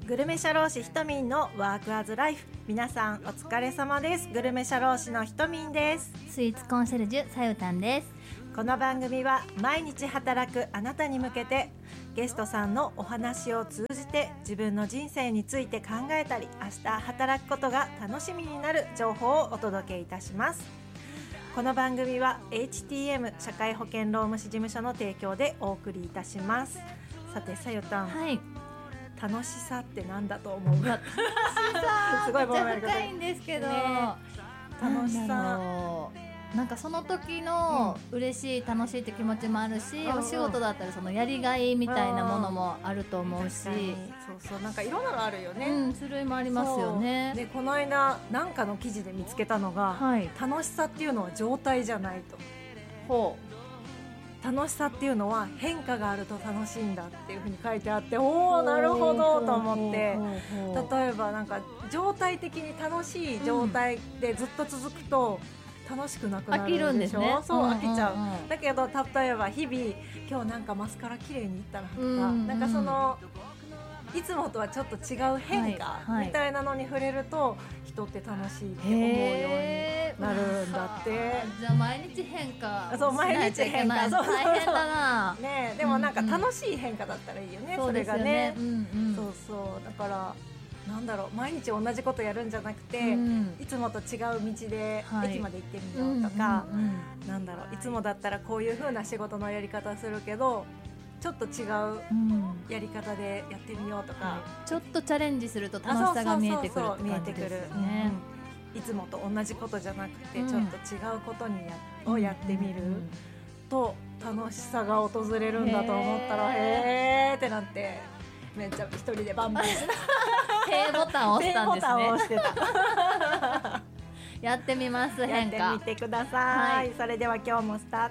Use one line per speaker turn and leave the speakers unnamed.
グルメ社労士ひとみんのワークアズライフ。皆さんお疲れ様です。グルメ社労士のひとみんです。
スイーツコンシェルジュさゆたんです。
この番組は毎日働くあなたに向けて、ゲストさんのお話を通じて自分の人生について考えたり、明日働くことが楽しみになる情報をお届けいたします。この番組は HTM 社会保険労務士事務所の提供でお送りいたします。さてさゆたん、
はい、
楽しさってなんだと思う？
楽しさ
すごい
めっちゃ深いんですけど、
ね、楽しさ
なんかその時の嬉しい楽しいって気持ちもあるし、お仕事だったらそのやりがいみたいなものもあると思うし、
そうそう、なんかいろんなのあるよね、
種類もありますよね。
でこの間なんかの記事で見つけたのが、
はい、
楽しさっていうのは状態じゃないと。
ほ
う、楽しさっていうのは変化があると楽しいんだっていうふうに書いてあって、おーなるほどと思って、例えばなんか状態的に楽しい状態でずっと続くと楽しくなくなるでしょ。
飽きるんですね。
そう、飽きちゃう、だけど例えば日々今日なんかマスカラ綺麗にいったなとか、なんかそのいつもとはちょっと違う変化みたいなのに触れると、人って楽しいって思うようになるんだって。
じゃあ毎日変化
そう、毎日変化、そう
大変だな
ね。でもなんか楽しい変化だったらいいよね、それがね。そうそう、だからなんだろう、毎日同じことやるんじゃなくて、いつもと違う道で駅まで行ってみようとか、なんだろう、いつもだったらこういう風な仕事のやり方するけどちょっと違うやり方でやってみようとか、
ちょっとチャレンジすると楽しさが見えてくるって感じですね。
いつもと同じことじゃなくて、ちょっと違うことをやってみると楽しさが訪れるんだと思ったら、へーってなって、めっちゃ一人でバンバン
Pボタンを押したんですね。
P ボタンを押してた
やってみます。変化
やってみてください、それでは今日もスタート